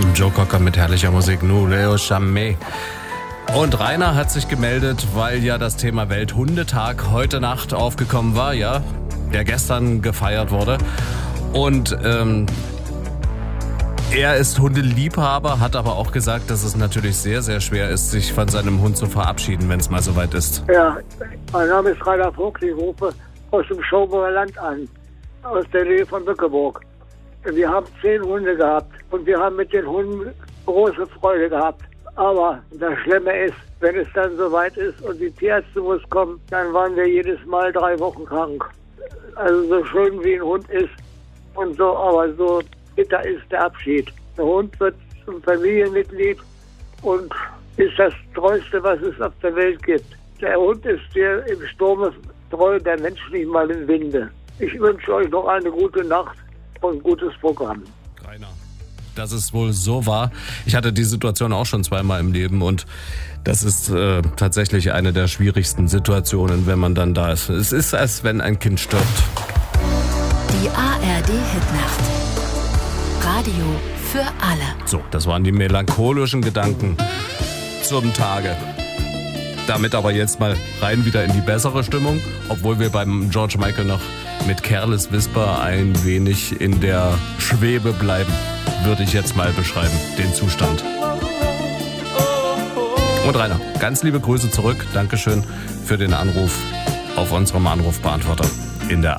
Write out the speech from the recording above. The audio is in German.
Joe Cocker mit herrlicher Musik, Nous Leo Jamais. Und Rainer hat sich gemeldet, weil ja das Thema Welthundetag heute Nacht aufgekommen war, ja, der gestern gefeiert wurde. Und er ist Hundeliebhaber, hat aber auch gesagt, dass es natürlich sehr, sehr schwer ist, sich von seinem Hund zu verabschieden, wenn es mal soweit ist. Ja, mein Name ist Rainer Vogt, ich rufe aus dem Schauburger Land an, aus der Nähe von Bückeburg. Wir haben 10 Hunde gehabt und wir haben mit den Hunden große Freude gehabt. Aber das Schlimme ist, wenn es dann soweit ist und die Tierärzte muss kommen, dann waren wir jedes Mal 3 Wochen krank. Also so schön wie ein Hund ist und so, aber so bitter ist der Abschied. Der Hund wird zum Familienmitglied und ist das Treueste, was es auf der Welt gibt. Der Hund ist dir im Sturme treu, der Mensch nicht mal im Winde. Ich wünsche euch noch eine gute Nacht und ein gutes Programm. Rainer, dass es wohl so war. Ich hatte die Situation auch schon zweimal im Leben und das ist tatsächlich eine der schwierigsten Situationen, wenn man dann da ist. Es ist, als wenn ein Kind stirbt. Die ARD-Hitnacht. Radio für alle. So, das waren die melancholischen Gedanken zum Tage. Damit aber jetzt mal rein wieder in die bessere Stimmung, obwohl wir beim George Michael noch mit Careless Whisper ein wenig in der Schwebe bleiben, würde ich jetzt mal beschreiben, den Zustand. Und Rainer, ganz liebe Grüße zurück. Dankeschön für den Anruf auf unserem Anrufbeantworter in der